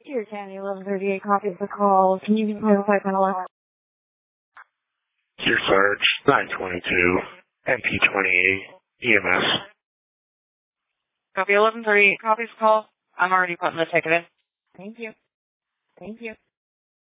Dear County 1138, copy of the call. Can you clarify my last? Dear Sarge, 922, MP28, EMS. Copy 1138, copy of the call. I'm already putting the ticket in. Thank you. Thank you.